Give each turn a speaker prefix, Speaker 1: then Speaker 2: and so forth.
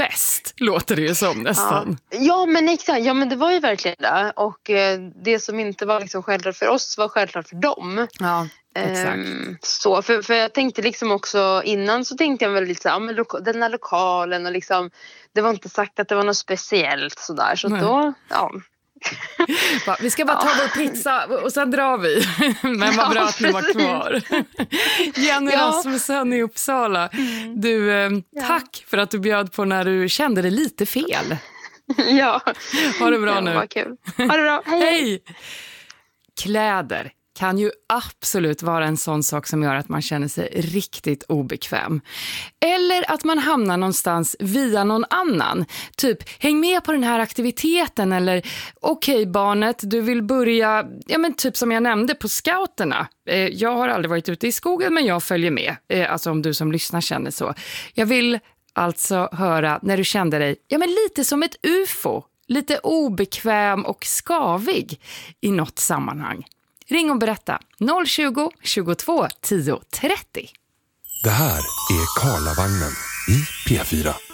Speaker 1: fest, låter det ju som nästan.
Speaker 2: Ja, men exakt. Ja, men det var ju verkligen det. Och det som inte var liksom självklart för oss var självklart för dem.
Speaker 1: Ja, exakt.
Speaker 2: Så, för jag tänkte liksom också innan så tänkte jag väl lite så här, men den här lokalen och liksom, det var inte sagt att det var något speciellt sådär. Så då,
Speaker 1: Vi ska bara ta vår pizza och sen drar vi. Men vad bra att ni var kvar. Jenny Rasmussen i Uppsala. Du, tack för att du bjöd på när du kände dig lite fel.
Speaker 2: Ja.
Speaker 1: Ha det bra nu.
Speaker 2: Vad kul. Ha det bra.
Speaker 1: Hej. Kläder kan ju absolut vara en sån sak som gör att man känner sig riktigt obekväm. Eller att man hamnar någonstans via någon annan. Typ, häng med på den här aktiviteten eller okej, barnet, du vill börja, typ som jag nämnde på scouterna. Jag har aldrig varit ute i skogen men jag följer med. Alltså om du som lyssnar känner så. Jag vill alltså höra när du kände dig, lite som ett UFO. Lite obekväm och skavig i något sammanhang. Ring och berätta 020 22 10 30.
Speaker 3: Det här är Karlavagnen i P4.